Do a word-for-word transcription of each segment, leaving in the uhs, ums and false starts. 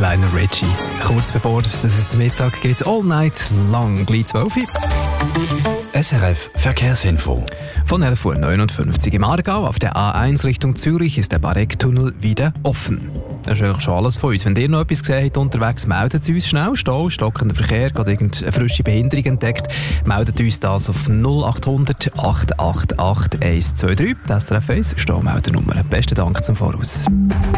Lionel Richie. Kurz bevor es zum Mittag geht, All Night Long, gleich zwölf Uhr. S R F Verkehrsinfo. Von elf Uhr neunundfünfzig im Aargau auf der A eins Richtung Zürich ist der Bareck-Tunnel wieder offen. Das ist eigentlich schon alles von uns. Wenn ihr noch etwas gesehen habt unterwegs, meldet es uns schnell. Stau, stockender Verkehr, gerade irgendeine frische Behinderung entdeckt, meldet uns das auf null acht hundert acht acht acht eins zwei drei. Das ist der S R F eins Staumeldernummer. Besten Dank zum Voraus.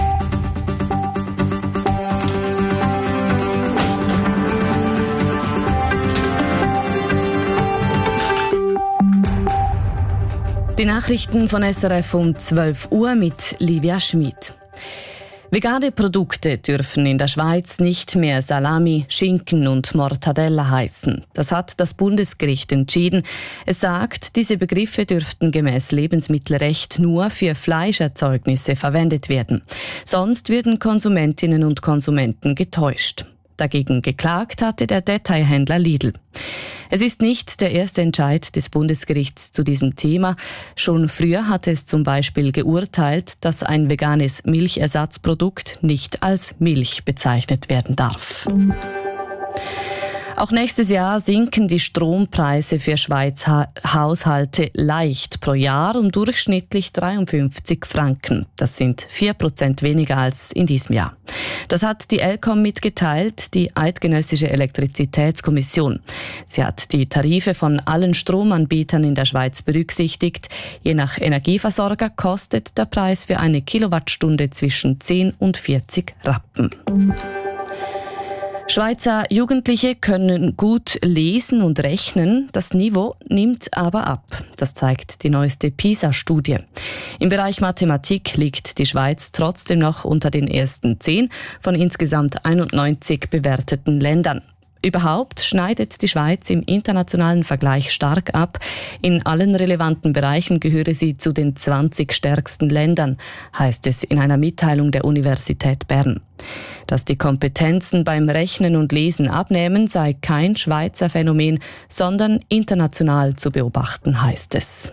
Die Nachrichten von S R F um zwölf Uhr mit Livia Schmid. Vegane Produkte dürfen in der Schweiz nicht mehr Salami, Schinken und Mortadella heißen. Das hat das Bundesgericht entschieden. Es sagt, diese Begriffe dürften gemäß Lebensmittelrecht nur für Fleischerzeugnisse verwendet werden. Sonst würden Konsumentinnen und Konsumenten getäuscht. Dagegen geklagt hatte der Detailhändler Lidl. Es ist nicht der erste Entscheid des Bundesgerichts zu diesem Thema. Schon früher hatte es zum Beispiel geurteilt, dass ein veganes Milchersatzprodukt nicht als Milch bezeichnet werden darf. Auch nächstes Jahr sinken die Strompreise für Schweizer Haushalte leicht pro Jahr um durchschnittlich dreiundfünfzig Franken. Das sind vier Prozent weniger als in diesem Jahr. Das hat die ElCom mitgeteilt, die Eidgenössische Elektrizitätskommission. Sie hat die Tarife von allen Stromanbietern in der Schweiz berücksichtigt. Je nach Energieversorger kostet der Preis für eine Kilowattstunde zwischen zehn und vierzig Rappen. Schweizer Jugendliche können gut lesen und rechnen, das Niveau nimmt aber ab. Das zeigt die neueste PISA-Studie. Im Bereich Mathematik liegt die Schweiz trotzdem noch unter den ersten zehn von insgesamt einundneunzig bewerteten Ländern. Überhaupt schneidet die Schweiz im internationalen Vergleich stark ab. In allen relevanten Bereichen gehöre sie zu den zwanzig stärksten Ländern, heißt es in einer Mitteilung der Universität Bern. Dass die Kompetenzen beim Rechnen und Lesen abnehmen, sei kein Schweizer Phänomen, sondern international zu beobachten, heißt es.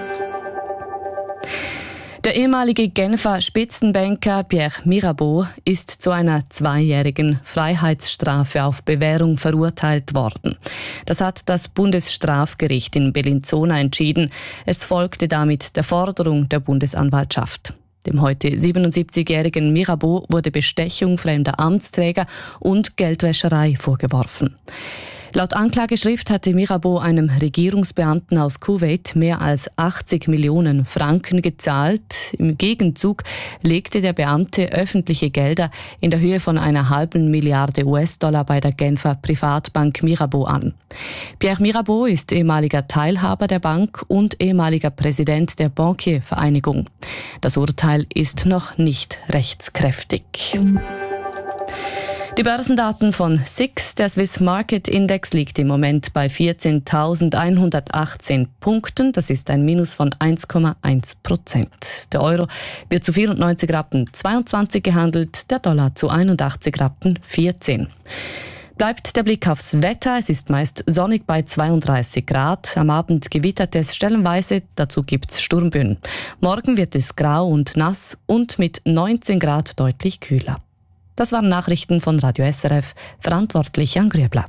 Der ehemalige Genfer Spitzenbanker Pierre Mirabeau ist zu einer zweijährigen Freiheitsstrafe auf Bewährung verurteilt worden. Das hat das Bundesstrafgericht in Bellinzona entschieden. Es folgte damit der Forderung der Bundesanwaltschaft. Dem heute siebenundsiebzigjährigen Mirabeau wurde Bestechung fremder Amtsträger und Geldwäscherei vorgeworfen. Laut Anklageschrift hatte Mirabeau einem Regierungsbeamten aus Kuwait mehr als achtzig Millionen Franken gezahlt. Im Gegenzug legte der Beamte öffentliche Gelder in der Höhe von einer halben Milliarde U S-Dollar bei der Genfer Privatbank Mirabeau an. Pierre Mirabeau ist ehemaliger Teilhaber der Bank und ehemaliger Präsident der Bankiervereinigung. Das Urteil ist noch nicht rechtskräftig. Die Börsendaten von S I X, der Swiss Market Index, liegt im Moment bei vierzehntausendeinhundertachtzehn Punkten. Das ist ein Minus von eins Komma eins Prozent. Der Euro wird zu vierundneunzig Rappen zweiundzwanzig gehandelt, der Dollar zu einundachtzig Rappen vierzehn. Bleibt der Blick aufs Wetter. Es ist meist sonnig bei zweiunddreißig Grad. Am Abend gewittert es stellenweise, dazu gibt's Sturmböen. Morgen wird es grau und nass und mit neunzehn Grad deutlich kühler. Das waren Nachrichten von Radio S R F, verantwortlich Jan Grüebler.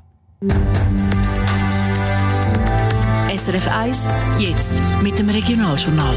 S R F eins, jetzt mit dem Regionaljournal.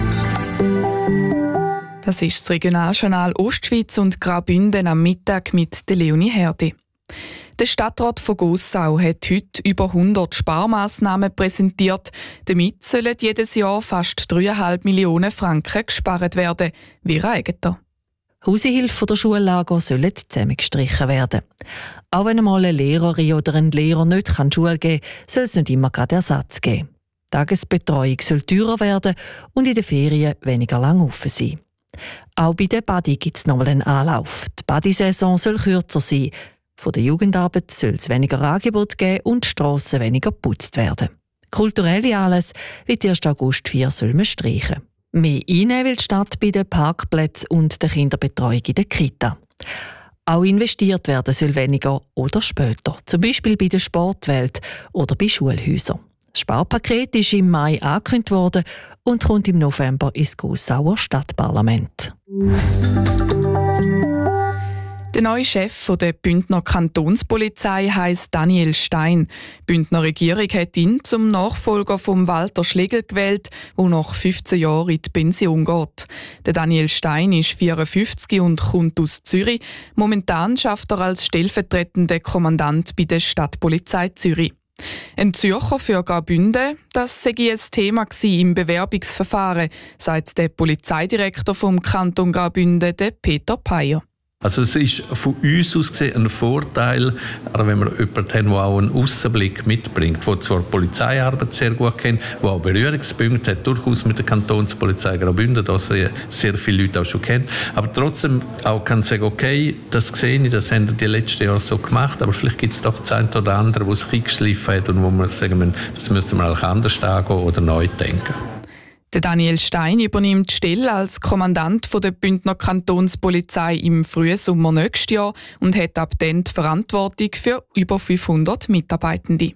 Das ist das Regionaljournal Ostschweiz und Graubünden am Mittag mit der Leonie Herdi. Der Stadtrat von Gossau hat heute über hundert Sparmaßnahmen präsentiert. Damit sollen jedes Jahr fast dreieinhalb Millionen Franken gespart werden, wie Eigentor. Hausehilfe der Schullager sollen zusammengestrichen werden. Auch wenn einmal eine Lehrerin oder ein Lehrer nicht kann Schule geben kann, soll es nicht immer gerade Ersatz geben. Die Tagesbetreuung soll teurer werden und in den Ferien weniger lang offen sein. Auch bei der Badi gibt es nochmal einen Anlauf. Die Badi-Saison soll kürzer sein. Von der Jugendarbeit soll es weniger Angebot geben und die Strassen weniger geputzt werden. Kulturelle Anlässe wie die ersten Augustfeier soll man streichen. Mehr einnehmen will die Stadt bei den Parkplätzen und der Kinderbetreuung in der Kita. Auch investiert werden soll weniger oder später, zum Beispiel bei der Sportwelt oder bei Schulhäusern. Das Sparpaket ist im Mai angekündigt worden und kommt im November ins Gossauer Stadtparlament. Der neue Chef der Bündner Kantonspolizei heisst Daniel Stein. Die Bündner Regierung hat ihn zum Nachfolger von Walter Schlegel gewählt, der nach fünfzehn Jahren in die Pension geht. Der Daniel Stein ist vierundfünfzig und kommt aus Zürich. Momentan schafft er als stellvertretender Kommandant bei der Stadtpolizei Zürich. Ein Zürcher für Graubünden, das sei ein Thema im Bewerbungsverfahren, sagt der Polizeidirektor vom Kanton Graubünden, Peter Peyer. Also es ist von uns aus gesehen ein Vorteil, wenn wir jemanden haben, der auch einen Aussenblick mitbringt, der zwar die Polizeiarbeit sehr gut kennt, der auch Berührungspunkte hat, durchaus mit der Kantonspolizei Graubünden, das sehr, sehr viele Leute auch schon kennen, aber trotzdem auch kann sagen, okay, das sehe ich, das haben die letzten Jahre so gemacht, aber vielleicht gibt es doch das eine oder andere, wo es eingeschliffen hat und wo wir sagen müssen, das müssen wir auch anders angehen oder neu denken. Der Daniel Stein übernimmt die Stelle als Kommandant der Bündner Kantonspolizei im frühen Sommer nächstes Jahr und hat ab dann die Verantwortung für über fünfhundert Mitarbeitende.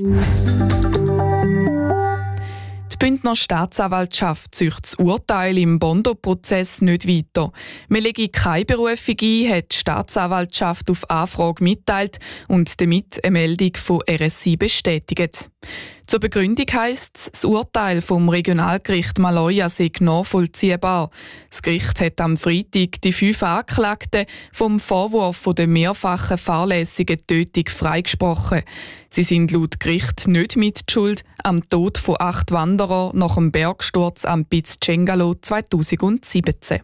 Die Bündner Staatsanwaltschaft zieht das Urteil im Bondo-Prozess nicht weiter. Man lege keine Berufung ein, hat die Staatsanwaltschaft auf Anfrage mitteilt und damit eine Meldung von R S I bestätigt. Zur Begründung heisst es, das Urteil vom Regionalgericht Maloja sei nachvollziehbar. Das Gericht hat am Freitag die fünf Angeklagten vom Vorwurf von der mehrfachen fahrlässigen Tötung freigesprochen. Sie sind laut Gericht nicht mit Schuld am Tod von acht Wanderern nach dem Bergsturz am Piz Cengalo zweitausendsiebzehn.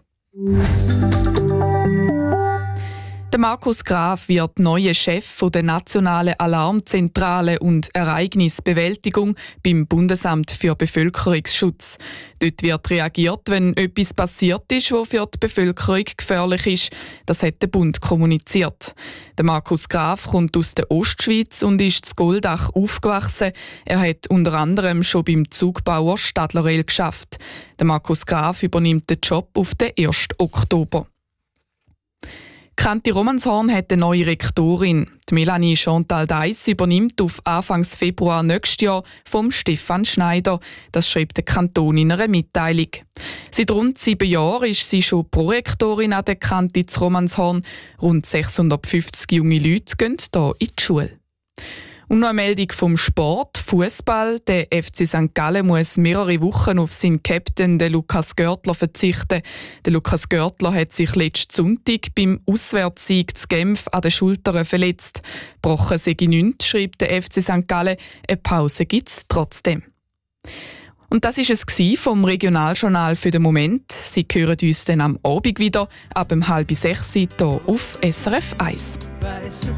Der Markus Graf wird neuer Chef der Nationalen Alarmzentrale und Ereignisbewältigung beim Bundesamt für Bevölkerungsschutz. Dort wird reagiert, wenn etwas passiert ist, was für die Bevölkerung gefährlich ist. Das hat der Bund kommuniziert. Der Markus Graf kommt aus der Ostschweiz und ist in Goldach aufgewachsen. Er hat unter anderem schon beim Zugbauer Stadlerel geschafft. Der Markus Graf übernimmt den Job auf den ersten Oktober. Kanti Romanshorn hat eine neue Rektorin. Die Melanie Chantal Deiss übernimmt auf Anfangs Februar nächstes Jahr vom Stefan Schneider. Das schreibt der Kanton in einer Mitteilung. Seit rund sieben Jahren ist sie schon Prorektorin an der Kanti zu Romanshorn. Rund sechshundertfünfzig junge Leute gehen hier in die Schule. Und noch eine Meldung vom Sport, Fußball. Der F C Sankt Gallen muss mehrere Wochen auf seinen Captain, den Lukas Görtler, verzichten. Der Lukas Görtler hat sich letzten Sonntag beim Auswärtssieg zu Genf an den Schultern verletzt. Gebrochen sei nichts, schreibt der F C Sankt Gallen. Eine Pause gibt es trotzdem. Und das war es vom Regionaljournal für den Moment. Sie hören uns dann am Abend wieder, ab um halb sechs hier auf S R F eins.